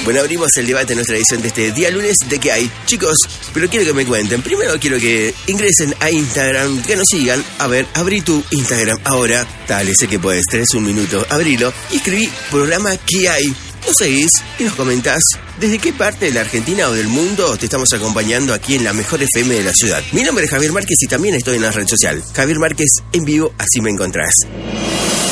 Bueno, abrimos el debate en nuestra edición de este día lunes de qué hay. Chicos, pero quiero que me cuenten. Primero quiero que ingresen a Instagram, que nos sigan. A ver, abrí tu Instagram ahora. Dale, sé que puedes, tenés un minuto. Abrilo y escribí programa ¿Qué hay? Nos seguís y nos comentás desde qué parte de la Argentina o del mundo te estamos acompañando aquí en la mejor FM de la ciudad. Mi nombre es Javier Márquez y también estoy en la red social. Javier Márquez en vivo, así me encontrás.